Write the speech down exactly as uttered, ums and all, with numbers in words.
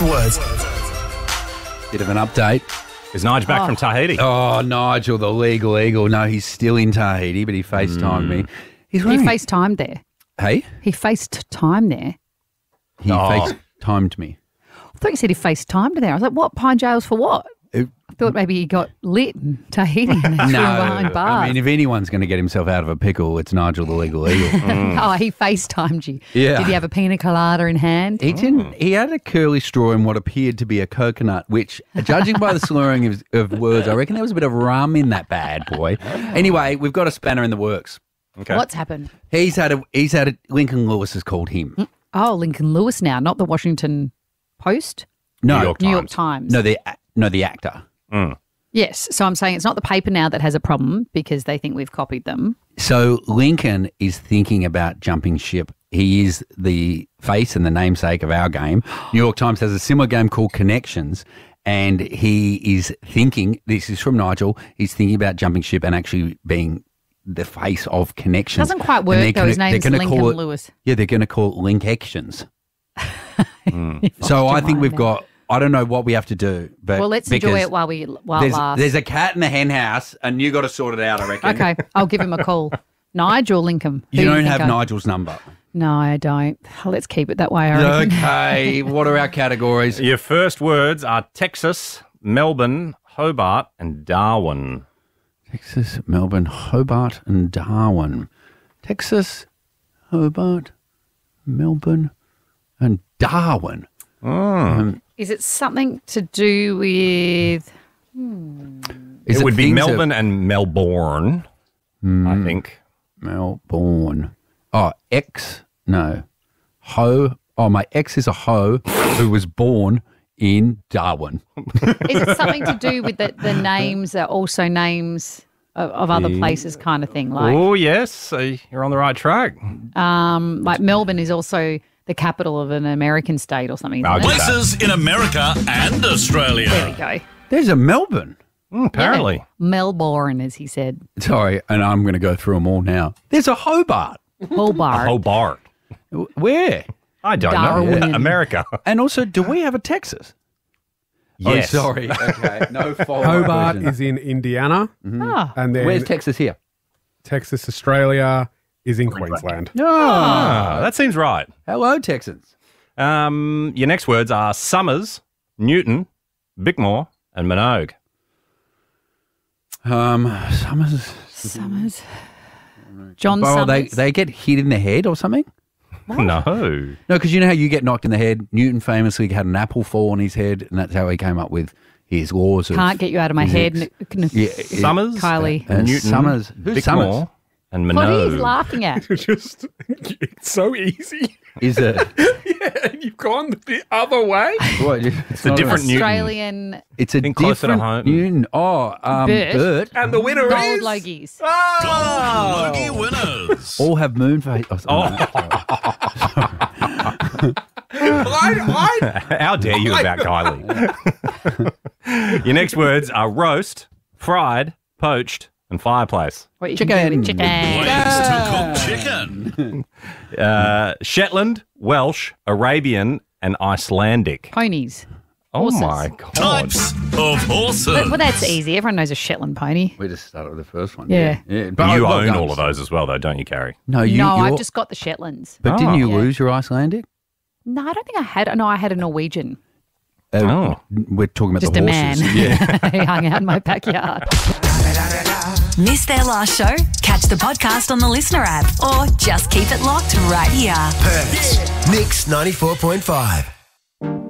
words. Bit of an update. Is Nige back Oh. from Tahiti? Oh, Nigel, the legal eagle. No, he's still in Tahiti, but he FaceTimed me. He's He wearing... FaceTimed there. Hey? He faced time there. He Oh. FaceTimed me. I thought you said he FaceTimed there. I was like, what? Pine jails for what? It- I thought maybe he got lit in Tahiti and threw him behind bars. I mean, if anyone's going to get himself out of a pickle, it's Nigel, the legal eagle. Oh, he FaceTimed you. Yeah. Did he have a pina colada in hand? He didn't. He had a curly straw in what appeared to be a coconut, which, judging by the slurring of, of words, I reckon there was a bit of rum in that bad boy. Anyway, we've got a spanner in the works. Okay. What's happened? He's had a. He's had a. Lincoln Lewis has called him. Oh, Lincoln Lewis now, not the Washington Post? No, New York New York Times. Times. no, the no the actor. Yes. So I'm saying it's not the paper now that has a problem because they think we've copied them. So Lincoln is thinking about jumping ship. He is the face and the namesake of our game. New York Times has a similar game called Connections, and he is thinking, this is from Nigel, he's thinking about jumping ship and actually being the face of Connections. Doesn't quite And work, they're though. His gonna- name's they're gonna Lincoln call it- Lewis. Yeah, they're going to call it Link Actions. You've So lost I your think mind we've now. got, I don't know what we have to do. But Well, let's enjoy because it while we while it there's, lasts. there's a cat in the hen house, and you got to sort it out, I reckon. Okay, I'll give him a call. Nigel or Lincoln? Who You do don't think have I- Nigel's number. No, I don't. Let's keep it that way, I reckon. Okay, what are our categories? Your first words are Texas, Melbourne, Hobart, and Darwin. Texas, Melbourne, Hobart, and Darwin. Texas, Hobart, Melbourne, and Darwin. Is it something to do with... Is it would be things of- Melbourne and Melbourne, I think. Melbourne. Oh, ex, no. Ho. Oh, my ex is a ho who was born in Darwin. Is it something to do with the, the names are also names of, of other places kind of thing? Like, Oh, yes. So you're on the right track. um, like Melbourne is also the capital of an American state or something. I'll isn't it? give that. Places in America and Australia. There we go. There's a Melbourne. Mm, apparently. Yeah. Melbourne, as he said. Sorry, and I'm going to go through them all now. There's a Hobart. Hobart. Hobart. Where? I don't Darwin. know. America. And also, do we have a Texas? Yes. Oh, sorry. Okay, no follow-up Hobart question. is in Indiana, Ah. and then Where's Texas here? Texas, Australia is in Queensland. No. Ah, that seems right. Hello, Texans. Um, your next words are Summers, Newton, Bickmore, and Minogue. Um, Summers. Summers. John Oh, they Summers. they get hit in the head or something? No. No, because you know how you get knocked in the head. Newton famously had an apple fall on his head, and that's how he came up with his laws. Of Can't get you out of my head. physics. N- n- Yeah, Summers, Kylie. Uh, Newton, Summers. Who's Bickmore, Summers? and What are you Minogue. laughing at? Just, it's so easy. Is it? Yeah, and you've gone the other way. What, it's a not different Newton. Australian It's a Think closer to different home. Newton. Oh, um, Bert. Bert. And the winner gold is... logies. Gold Logie winners. All have moon face. Oh, Oh. I, I, How dare you about Kylie? Your next words are roast, fried, poached, and fireplace. What you can do with Chicken. chicken. Ways to cook chicken. Uh, Shetland, Welsh, Arabian, and Icelandic. Ponies. Oh Horses. my God. Types of horses. But, well, that's easy. Everyone knows a Shetland pony. We just started with the first one. Yeah. yeah. But you well own done. all of those as well, though, don't you, Carrie? No, you. no, you're- I've just got the Shetlands. But didn't Oh. you Yeah. lose your Icelandic? No, I don't think I had. No, I had a Norwegian. Uh, Oh. We're talking about Just the a horses. man. Yeah. He hung out in my backyard. Missed their last show? Catch the podcast on the Listener app or just keep it locked right here. Perth's Mix ninety-four point five.